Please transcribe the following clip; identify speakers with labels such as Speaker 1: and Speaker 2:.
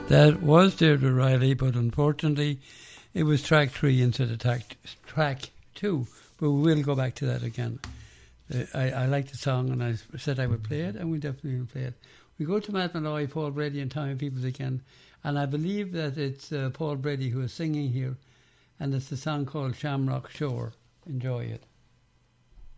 Speaker 1: That was Deirdre Riley, but unfortunately it was track 3 instead of track 2. But we will go back to that again. I like the song, and I said I would play it, and we definitely will play it. We go to Matt Malloy, Paul Brady, and Tommy Peoples again, and I believe that it's Paul Brady who is singing here, and it's a song called Shamrock Shore. Enjoy it.